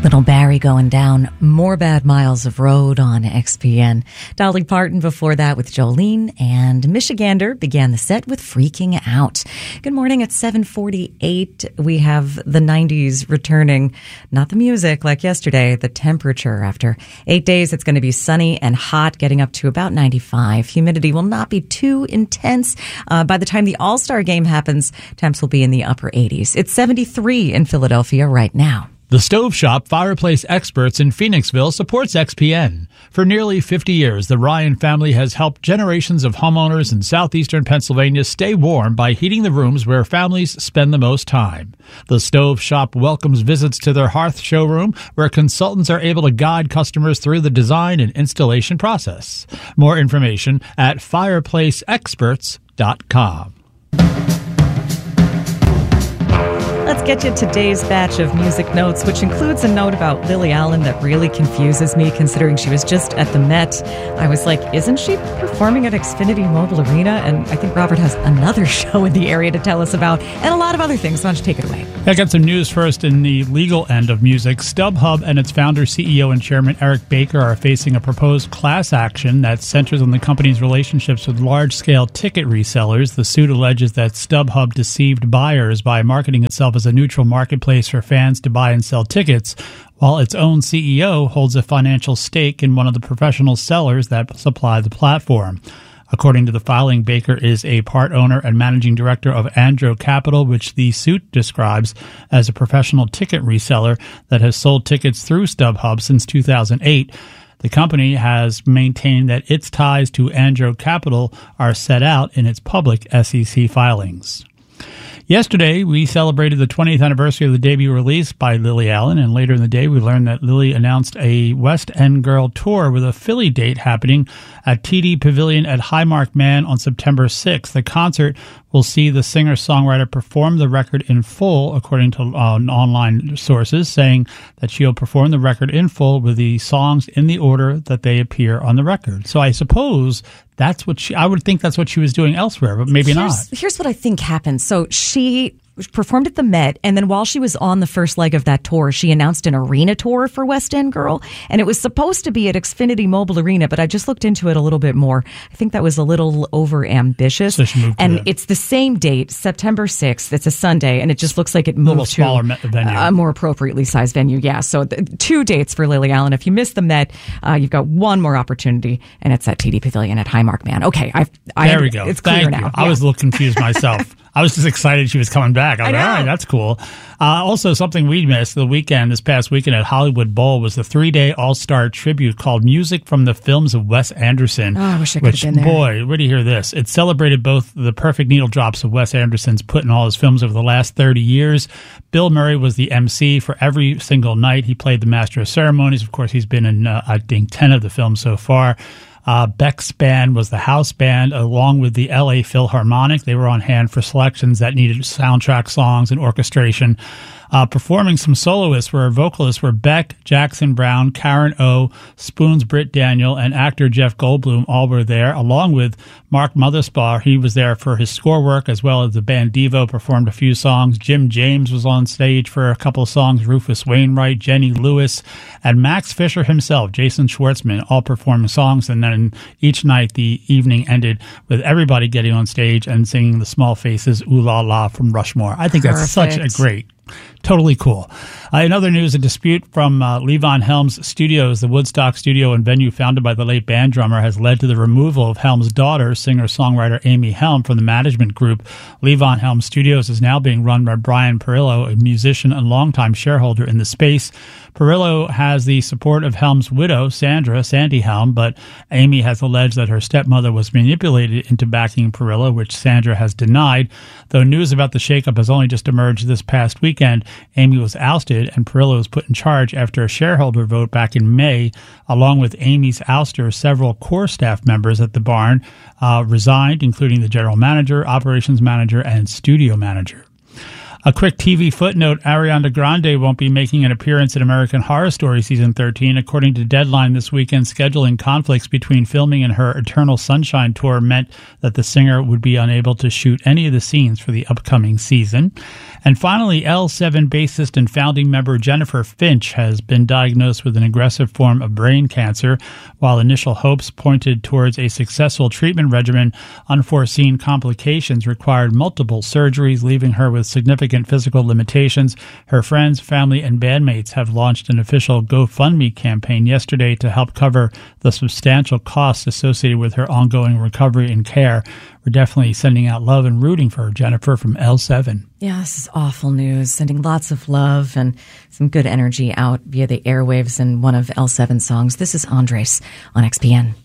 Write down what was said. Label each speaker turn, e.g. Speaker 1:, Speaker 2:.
Speaker 1: Little Barry going down more bad miles of road on XPN. Dolly Parton before that with Jolene, and Michigander began the set with Freaking Out. Good morning at 7:48. We have the 90s returning, not the music like yesterday, the temperature. After 8 days, it's going to be sunny and hot, getting up to about 95. Humidity will not be too intense. By the time the All-Star game happens, temps will be in the upper 80s. It's 73 in Philadelphia right now.
Speaker 2: The Stove Shop Fireplace Experts in Phoenixville supports XPN. For nearly 50 years, the Ryan family has helped generations of homeowners in southeastern Pennsylvania stay warm by heating the rooms where families spend the most time. The Stove Shop welcomes visits to their hearth showroom, where consultants are able to guide customers through the design and installation process. More information at fireplaceexperts.com.
Speaker 1: Let's get you today's batch of music notes, which includes a note about Lily Allen that really confuses me, considering she was just at the Met. I was like, isn't she performing at Xfinity Mobile Arena? And I think Robert has another show in the area to tell us about, and a lot of other things. Why don't you take it away?
Speaker 2: I got some news first in the legal end of music. StubHub and its founder, CEO, and chairman Eric Baker are facing a proposed class action that centers on the company's relationships with large-scale ticket resellers. The suit alleges that StubHub deceived buyers by marketing itself as a neutral marketplace for fans to buy and sell tickets, while its own CEO holds a financial stake in one of the professional sellers that supply the platform. According to the filing, Baker is a part owner and managing director of Andro Capital, which the suit describes as a professional ticket reseller that has sold tickets through StubHub since 2008. The company has maintained that its ties to Andro Capital are set out in its public SEC filings. Yesterday, we celebrated the 20th anniversary of the debut release by Lily Allen, and later in the day, we learned that Lily announced a West End Girl tour with a Philly date happening at TD Pavilion at Highmark Man on September 6th. The concert will see the singer-songwriter perform the record in full, according to online sources, saying that she'll perform the record in full with the songs in the order that they appear on the record. So I suppose that's what I would think that's what she was doing elsewhere, but maybe not.
Speaker 1: Here's what I think happened. So she performed at the Met, and then while she was on the first leg of that tour, she announced an arena tour for West End Girl, and it was supposed to be at Xfinity Mobile Arena, but I just looked into it a little bit more. I think that was a little over ambitious, and it's the same date, September 6th. It's a Sunday, and it just looks like it moved to
Speaker 2: a venue, a
Speaker 1: more appropriately sized venue. Yeah, so 2 dates for Lily Allen. If you missed the Met, you've got one more opportunity, and it's at TD Pavilion at Highmark Man. Okay,
Speaker 2: there we go.
Speaker 1: It's clear now.
Speaker 2: I was a little confused myself. I was just excited she was coming back. I was like, all right, that's cool. Also, something we missed this past weekend at Hollywood Bowl was the 3-day all-star tribute called Music from the Films of Wes Anderson.
Speaker 1: Oh, I wish I could have been there.
Speaker 2: Boy, where do you hear this? It celebrated both the perfect needle drops of Wes Anderson's put in all his films over the last 30 years. Bill Murray was the MC for every single night. He played the Master of Ceremonies. Of course, he's been in, I think, 10 of the films so far. Beck's band was the house band, along with the LA Philharmonic. They were on hand for selections that needed soundtrack songs and orchestration. Performing some soloists vocalists were Beck, Jackson Brown, Karen O, Spoon's Britt Daniel, and actor Jeff Goldblum. All were there, along with Mark Mothersbaugh. He was there for his score work, as well as the band Devo performed a few songs. Jim James was on stage for a couple of songs. Rufus Wainwright, Jenny Lewis, and Max Fisher himself, Jason Schwartzman, all performed songs. And then each night, the evening ended with everybody getting on stage and singing the Small Faces' Ooh La La from Rushmore. I think that's such a great, totally cool. In other news, a dispute from Levon Helms Studios, the Woodstock studio and venue founded by the late band drummer, has led to the removal of Helms' daughter, singer-songwriter Amy Helm, from the management group. Levon Helms Studios is now being run by Brian Perillo, a musician and longtime shareholder in the space. Perillo has the support of Helms' widow, Sandy Helm, but Amy has alleged that her stepmother was manipulated into backing Perillo, which Sandra has denied. Though news about the shakeup has only just emerged this past weekend, Amy was ousted and Perillo was put in charge after a shareholder vote back in May. Along with Amy's ouster, several core staff members at the barn resigned, including the general manager, operations manager, and studio manager. A quick TV footnote, Ariana Grande won't be making an appearance in American Horror Story Season 13. According to Deadline, this weekend, scheduling conflicts between filming and her Eternal Sunshine tour meant that the singer would be unable to shoot any of the scenes for the upcoming season. And finally, L7 bassist and founding member Jennifer Finch has been diagnosed with an aggressive form of brain cancer. While initial hopes pointed towards a successful treatment regimen, unforeseen complications required multiple surgeries, leaving her with significant physical limitations. Her friends, family, and bandmates have launched an official GoFundMe campaign yesterday to help cover the substantial costs associated with her ongoing recovery and care. We're definitely sending out love and rooting for Jennifer from L7.
Speaker 1: Yeah, this is awful news. Sending lots of love and some good energy out via the airwaves in one of L7's songs. This is Andres on XPN.